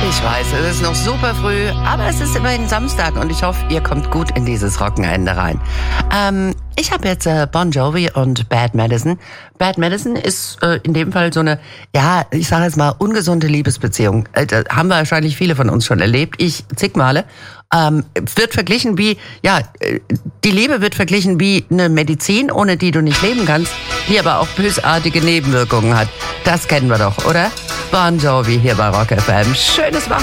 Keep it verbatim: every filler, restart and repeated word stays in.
Ich weiß, es ist noch super früh, aber es ist immerhin Samstag und ich hoffe, ihr kommt gut in dieses Wochenende rein. Ähm, ich habe jetzt äh, Bon Jovi und Bad Medicine. Bad Medicine ist äh, in dem Fall so eine, ja, ich sage jetzt mal, ungesunde Liebesbeziehung. Äh, das haben wahrscheinlich viele von uns schon erlebt. Ich zig Male. Ähm, wird verglichen wie, ja, die Liebe wird verglichen wie eine Medizin, ohne die du nicht leben kannst, die aber auch bösartige Nebenwirkungen hat. Das kennen wir doch, oder? Bon Jovi hier bei Rock F M. Schönes Wochenende.